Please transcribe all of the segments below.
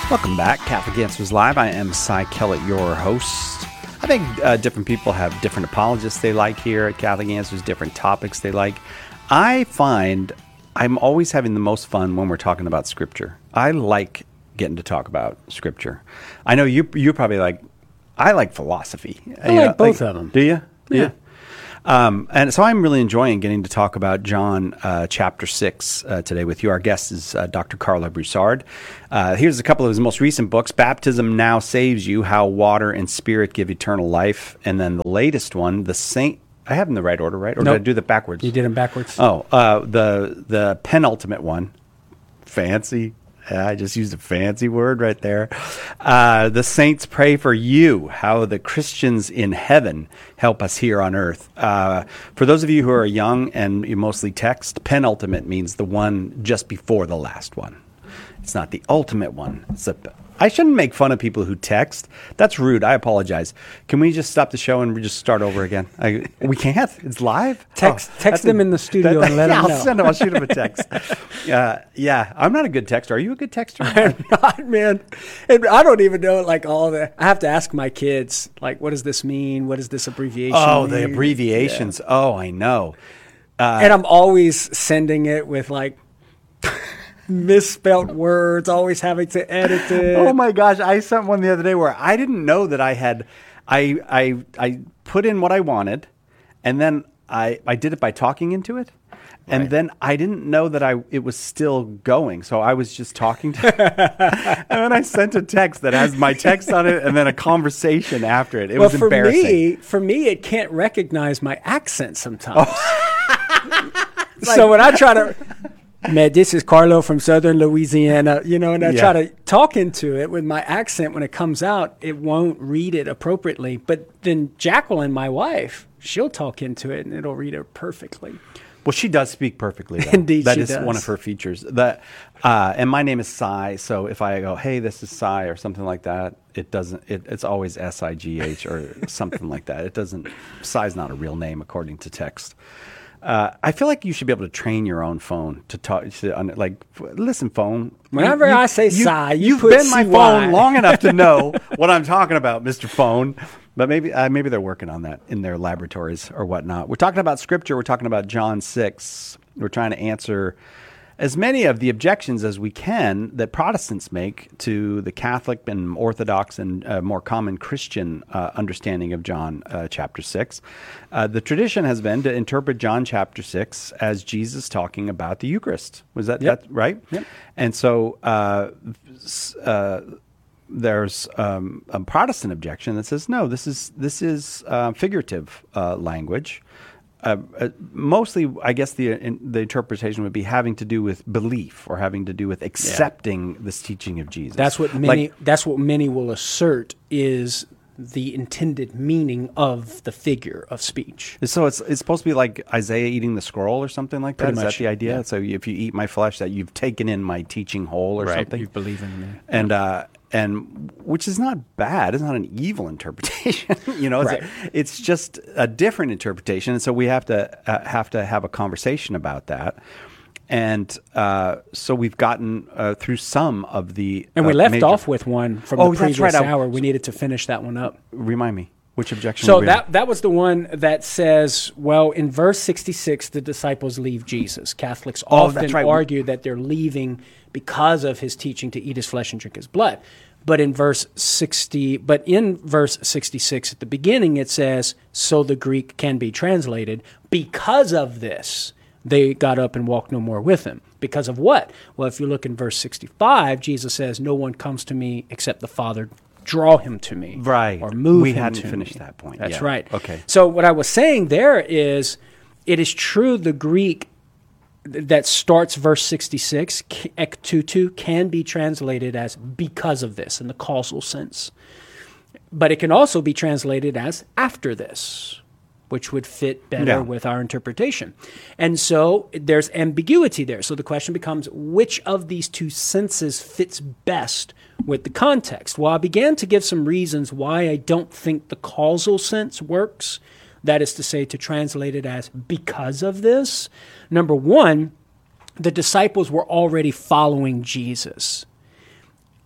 Welcome back, Catholic Answers Live. I am Cy Kellett, your host. I think different people have different apologists they like here at Catholic Answers, different topics they like. I find I'm always having the most fun when we're talking about Scripture. I like getting to talk about Scripture. I know you're probably like, I like philosophy. I like both of them. Do you? Yeah. And so I'm really enjoying getting to talk about John chapter 6 today with you. Our guest is Dr. Carlo Broussard. Here's a couple of his most recent books. Baptism Now Saves You, How Water and Spirit Give Eternal Life. And then the latest one, The Saint... I have them in the right order, right? Or Nope. did I do that backwards? You did them backwards. Oh, the penultimate one. Fancy. I just used a fancy word right there. The Saints Pray for You, How the Christians in Heaven Help Us Here on Earth. For those of you who are young and you mostly text, penultimate means the one just before the last one. It's not the ultimate one. I shouldn't make fun of people who text. That's rude. I apologize. Can we just stop the show and we just start over again? We can't. It's live. Text them in the studio and let them know. I'll shoot them a text. Yeah, I'm not a good texter. Are you a good texter? I'm not, man. And I don't even know like all the. I have to ask my kids like, what does this mean? What does this abbreviation? Oh, mean? the abbreviations. Yeah. Oh, I know. And I'm always sending it with like misspelt words, always having to edit it. Oh my gosh, I sent one the other day where I didn't know that I had I put in what I wanted, and then I did it by talking into it. And then I didn't know that it was still going. So I was just talking to and then I sent a text that has my text on it and then a conversation after it. It was embarrassing. For me, it can't recognize my accent sometimes. So when I try to... Man, this is Carlo from Southern Louisiana, and I try to talk into it with my accent. When it comes out, it won't read it appropriately. But then Jacqueline, my wife, she'll talk into it and it'll read it perfectly. Well, she does speak perfectly, though. Indeed, that she is does. One of her features. And my name is Cy, so if I go, hey, this is Cy or something like that, it doesn't. It's always Sigh or something like that. It doesn't. Cy's not a real name according to text. I feel like you should be able to train your own phone to talk. Listen, phone. Whenever I say Cy, you've put been my CY. phone long enough to know what I'm talking about, Mr. Phone. But maybe they're working on that in their laboratories or whatnot. We're talking about Scripture. We're talking about John 6. We're trying to answer as many of the objections as we can that Protestants make to the Catholic and Orthodox and more common Christian understanding of John chapter 6. The tradition has been to interpret John chapter 6 as Jesus talking about the Eucharist. Was that right? Yep. And so there's a Protestant objection that says, no, this is figurative language. Mostly, I guess the interpretation would be having to do with belief or having to do with accepting this teaching of Jesus. That's what many will assert is the intended meaning of the figure of speech. So it's supposed to be like Isaiah eating the scroll or something like that. Pretty Is much, that the idea? yeah. So if you eat my flesh, that you've taken in my teaching whole or something. You believe in me. And which is not bad. It's not an evil interpretation. Right. It's just a different interpretation. And so we have to have a conversation about that. And so we've gotten through some of the And we left off with one from the previous right. hour. We needed to finish that one up. Remind me. Which objection? So that was the one that says, well, in verse 66, the disciples leave Jesus. Catholics often argue that they're leaving because of his teaching to eat his flesh and drink his blood. But in verse 66 at the beginning, it says, so the Greek can be translated, because of this, they got up and walked no more with him. Because of what? Well, if you look in verse 65, Jesus says, no one comes to me except the Father draw him to me. Right. Or move him to me. We hadn't finished that point. That's right. Okay. So what I was saying there is, it is true the Greek that starts verse 66, ek tutu, can be translated as because of this in the causal sense. But it can also be translated as after this, which would fit better with our interpretation. And so there's ambiguity there. So the question becomes, which of these two senses fits best with the context? Well, I began to give some reasons why I don't think the causal sense works. That is to say, to translate it as because of this. Number one, the disciples were already following Jesus.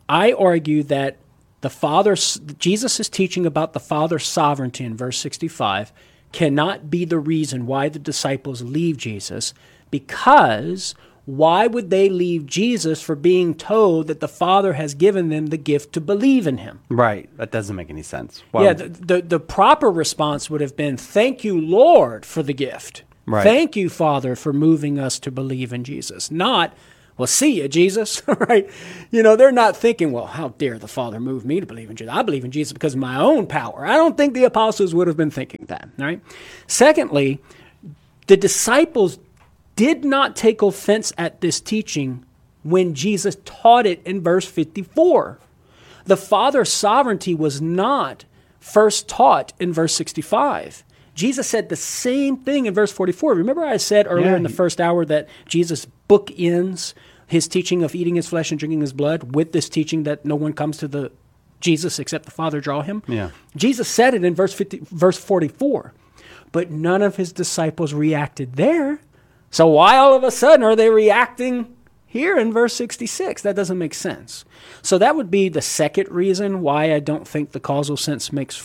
I argue that Jesus is teaching about the Father's sovereignty in verse 65 cannot be the reason why the disciples leave Jesus, because why would they leave Jesus for being told that the Father has given them the gift to believe in him? Right. That doesn't make any sense. Yeah, the proper response would have been, thank you, Lord, for the gift. Right. Thank you, Father, for moving us to believe in Jesus. Not, well, see you, Jesus, right? They're not thinking, well, how dare the Father move me to believe in Jesus? I believe in Jesus because of my own power. I don't think the apostles would have been thinking that, right? Secondly, the disciples did not take offense at this teaching when Jesus taught it in verse 54. The Father's sovereignty was not first taught in verse 65. Jesus said the same thing in verse 44. Remember I said earlier in the first hour that Jesus bookends his teaching of eating his flesh and drinking his blood with this teaching that no one comes to the Jesus except the Father draw him? Yeah. Jesus said it in verse 44, but none of his disciples reacted there. So why all of a sudden are they reacting here in verse 66? That doesn't make sense. So that would be the second reason why I don't think the causal sense makes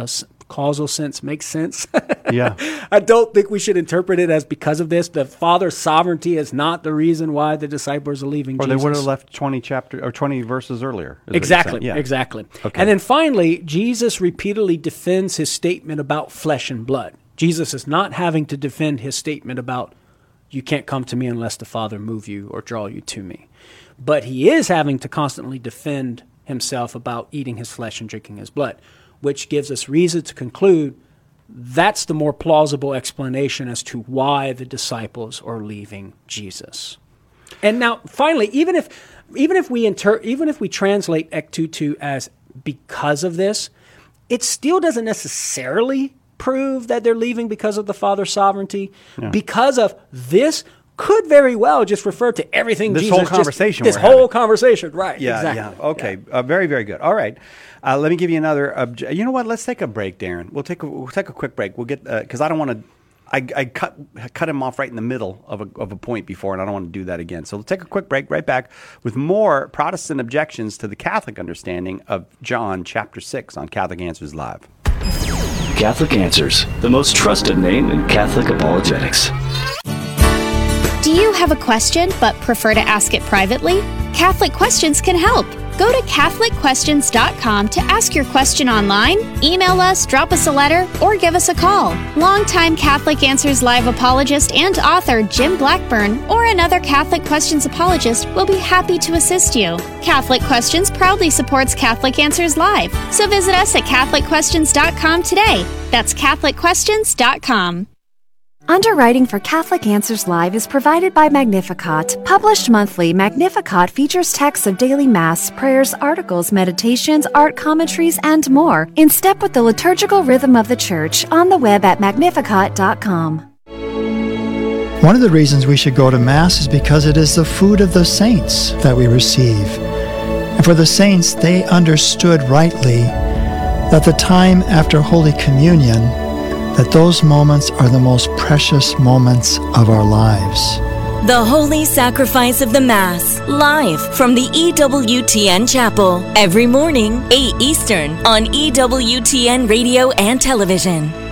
sense. Yeah. I don't think we should interpret it as because of this. The Father's sovereignty is not the reason why the disciples are leaving Jesus. Or they would have left 20 verses earlier. Exactly. Yeah. Exactly. Okay. And then finally, Jesus repeatedly defends his statement about flesh and blood. Jesus is not having to defend his statement about you can't come to me unless the Father move you or draw you to me. But he is having to constantly defend himself about eating his flesh and drinking his blood, which gives us reason to conclude that's the more plausible explanation as to why the disciples are leaving Jesus. And now, finally, even if we translate ek tutu as because of this, it still doesn't necessarily prove that they're leaving because of the Father's sovereignty. Yeah. Because of this could very well just refer to everything this Jesus whole conversation. This whole conversation, right? Yeah, exactly. Yeah. Okay. Yeah. Very, very good. All right. Let me give you another. You know what? Let's take a break, Darren. We'll take a quick break. We'll get because I don't want to. I cut him off right in the middle of a point before, and I don't want to do that again. So we'll take a quick break. Right back with more Protestant objections to the Catholic understanding of John chapter 6 on Catholic Answers Live. Catholic Answers, the most trusted name in Catholic apologetics. Do you have a question but prefer to ask it privately? Catholic Questions can help. Go to CatholicQuestions.com to ask your question online, email us, drop us a letter, or give us a call. Longtime Catholic Answers Live apologist and author Jim Blackburn or another Catholic Questions apologist will be happy to assist you. Catholic Questions proudly supports Catholic Answers Live, so visit us at CatholicQuestions.com today. That's CatholicQuestions.com. Underwriting for Catholic Answers Live is provided by Magnificat. Published monthly, Magnificat features texts of daily Mass, prayers, articles, meditations, art commentaries, and more, in step with the liturgical rhythm of the Church, on the web at Magnificat.com. One of the reasons we should go to Mass is because it is the food of the saints that we receive. And for the saints, they understood rightly that the time after Holy Communion, that those moments are the most precious moments of our lives. The Holy Sacrifice of the Mass, live from the EWTN Chapel, every morning, 8 Eastern, on EWTN Radio and Television.